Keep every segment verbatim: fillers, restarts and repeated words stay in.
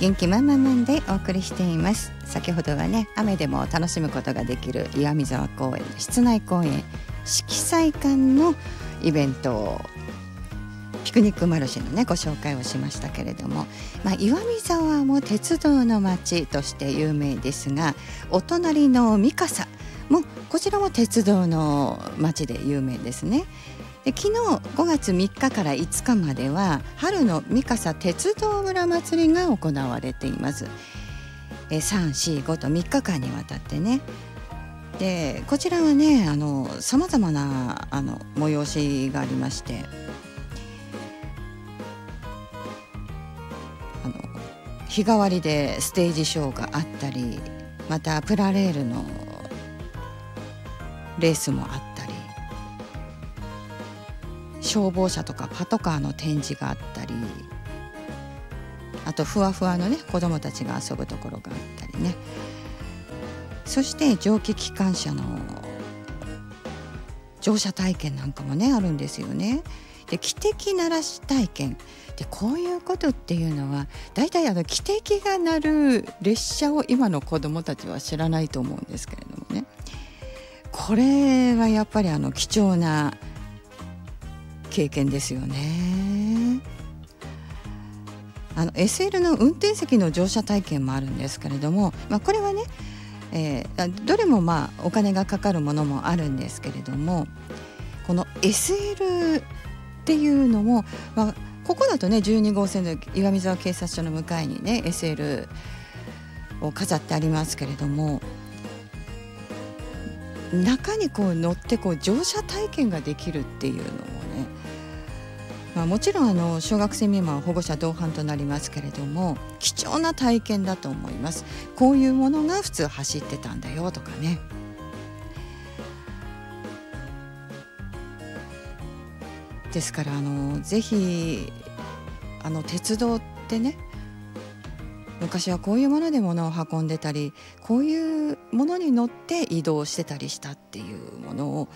元気満々でお送りしています。先ほどはね、雨でも楽しむことができる岩見沢公園室内公園色彩館のイベントをピクニックマルシェのねご紹介をしましたけれども、まあ、岩見沢も鉄道の街として有名ですが、お隣の三笠もこちらも鉄道の街で有名ですね。で昨日ごがつみっかからいつかまでは春の三笠鉄道村祭りが行われています。えさん、よん、ごとみっかかんにわたってね。でこちらはね、あの様々なあの催しがありまして、あの日替わりでステージショーがあったり、またプラレールのレースもあったり、消防車とかパトカーの展示があったり、あとふわふわのね子どもたちが遊ぶところがあったりね。そして蒸気機関車の乗車体験なんかもねあるんですよね。で汽笛鳴らし体験で、こういうことっていうのはだいたいあの汽笛が鳴る列車を今の子どもたちは知らないと思うんですけれどもね、これはやっぱりあの貴重な経験ですよね。あの エスエル の運転席の乗車体験もあるんですけれども、まあ、これはね、えー、どれもまあお金がかかるものもあるんですけれども、この エスエル っていうのも、まあ、ここだとねじゅうにごうせんの岩見沢警察署の向かいにね エスエル を飾ってありますけれども、中にこう乗ってこう乗車体験ができるっていうのもね、まあ、もちろんあの小学生未満は保護者同伴となりますけれども、貴重な体験だと思います。こういうものが普通走ってたんだよとかね。ですからあのぜひあの鉄道ってね、昔はこういうもので物を運んでたり、こういうものに乗って移動してたりしたっていうものを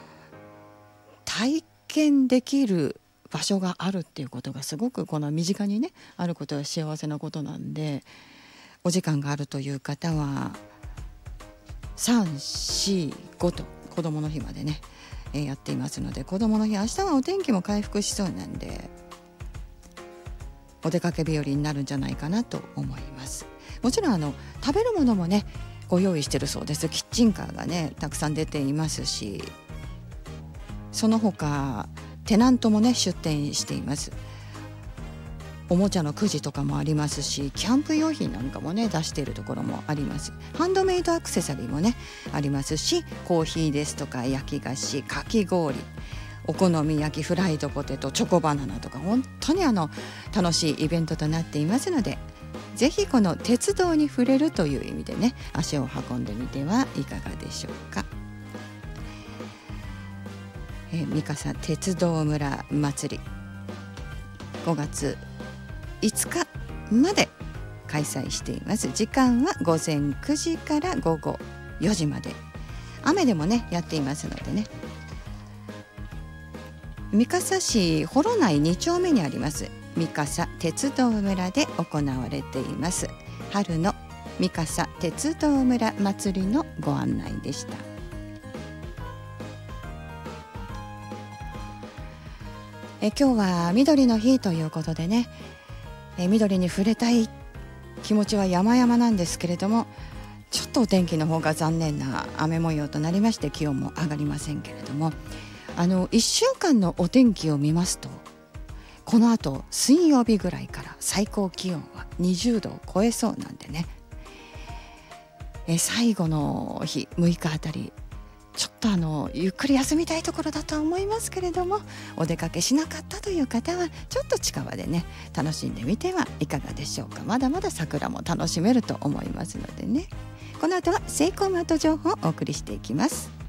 体験できる場所があるっていうことがすごくこの身近にねあることは幸せなことなんで、お時間があるという方はさん、よん、ごと子どもの日までね、えー、やっていますので、子どもの日明日はお天気も回復しそうなんでお出かけ日和になるんじゃないかなと思います。もちろんあの食べるものもねご用意してるそうです。キッチンカーがねたくさん出ていますし、その他テナントもね出店しています。おもちゃのくじとかもありますし、キャンプ用品なんかもね出しているところもあります。ハンドメイドアクセサリーもねありますし、コーヒーですとか焼き菓子、かき氷、お好み焼き、フライドポテト、チョコバナナとか本当にあの楽しいイベントとなっていますので、ぜひこの鉄道に触れるという意味でね足を運んでみてはいかがでしょうか。えー、三笠鉄道村祭りごがついつかまで開催しています。時間はごぜんくじからごごよじまで、雨でもねやっていますのでね。三笠市幌内にちょうめにあります三笠鉄道村で行われています春の三笠鉄道村祭りのご案内でした。え今日は緑の日ということでね、え緑に触れたい気持ちは山々なんですけれども、ちょっとお天気の方が残念な雨模様となりまして、気温も上がりませんけれども、あのいっしゅうかんのお天気を見ますと、この後水曜日ぐらいから最高気温はにじゅうどを超えそうなんでね、え最後の日むいかあたりちょっとあのゆっくり休みたいところだと思いますけれども、お出かけしなかったという方はちょっと近場でね楽しんでみてはいかがでしょうか。まだまだ桜も楽しめると思いますのでね。この後はセイコーマート情報をお送りしていきます。